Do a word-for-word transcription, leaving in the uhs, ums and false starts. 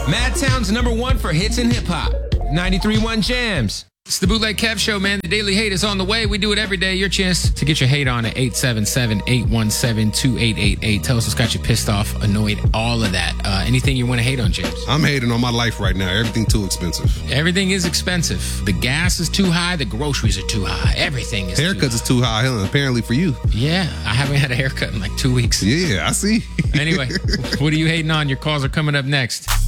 Madtown's number one for hits and hip hop. ninety-three point one Jams. It's the Bootleg Kev Show, man. The Daily Hate is on the way. We do it every day. Your chance to get your hate on at eight seven seven, eight one seven, two eight eight eight. Tell us what's got you pissed off, annoyed, all of that. Uh, anything you want to hate on, James? I'm hating on my life right now. Everything too expensive. Everything is expensive. The gas is too high. The groceries are too high. Everything is Haircuts too is too high, huh? Apparently for you. Yeah, I haven't had a haircut in like two weeks. Yeah, I see. Anyway, what are you hating on? Your calls are coming up next.